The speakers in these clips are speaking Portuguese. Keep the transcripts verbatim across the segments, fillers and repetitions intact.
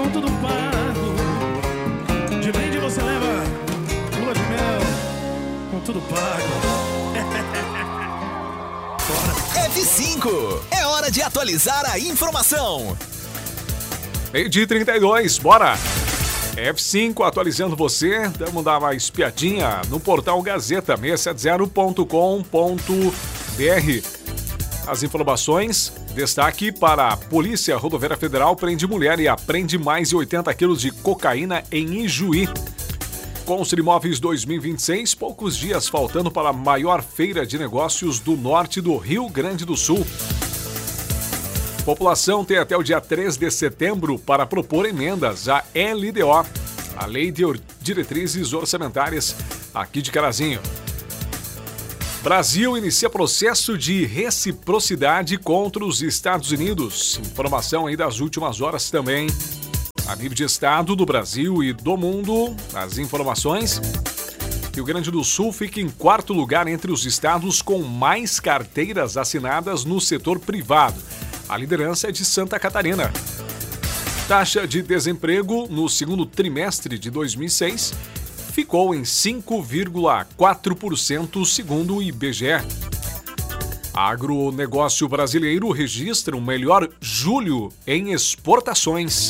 com tudo pago. De brinde você leva lua de mel com tudo pago. F cinco, é hora de atualizar a informação. Meio-dia e trinta e dois, bora! F cinco atualizando você, vamos dar uma espiadinha no portal Gazeta seiscentos e setenta ponto com ponto br. As informações, destaque para a Polícia Rodoviária Federal prende mulher e apreende mais de oitenta quilos de cocaína em Ijuí. Consul Imóveis dois mil e vinte e seis, poucos dias faltando para a maior feira de negócios do norte do Rio Grande do Sul. População tem até o dia três de setembro para propor emendas à L D O, a Lei de Diretrizes Orçamentárias, aqui de Carazinho. Brasil inicia processo de reciprocidade contra os Estados Unidos. Informação aí das últimas horas também. A nível de estado do Brasil e do mundo, as informações. Rio Grande do Sul fica em quarto lugar entre os estados com mais carteiras assinadas no setor privado. A liderança é de Santa Catarina. Taxa de desemprego no segundo trimestre de dois mil e seis ficou em cinco vírgula quatro por cento, segundo o I B G E. Agronegócio brasileiro registra o melhor julho em exportações.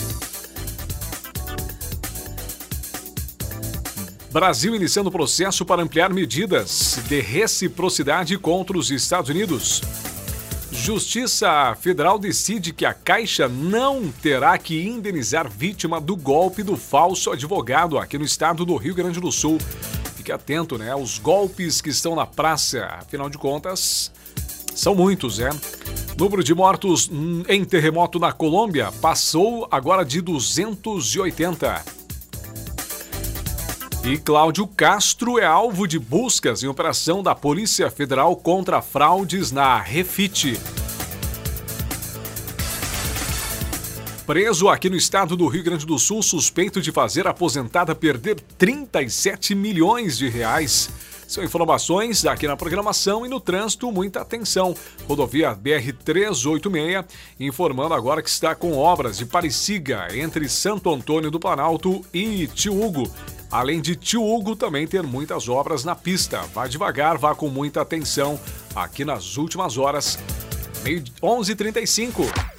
Brasil iniciando processo para ampliar medidas de reciprocidade contra os Estados Unidos. Justiça Federal decide que a Caixa não terá que indenizar vítima do golpe do falso advogado aqui no estado do Rio Grande do Sul. Fique atento, né? Os golpes que estão na praça, afinal de contas, são muitos, né? Número de mortos em terremoto na Colômbia passou agora de duzentos e oitenta. E Cláudio Castro é alvo de buscas em operação da Polícia Federal contra fraudes na Refit. Preso aqui no estado do Rio Grande do Sul, suspeito de fazer a aposentada perder trinta e sete milhões de reais. São informações aqui na programação e no trânsito, muita atenção. Rodovia B R trezentos e oitenta e seis, informando agora que está com obras de Pariciga, entre Santo Antônio do Planalto e Tio Hugo. Além de Tio Hugo, também ter muitas obras na pista. Vá devagar, vá com muita atenção aqui nas últimas horas. onze e trinta e cinco.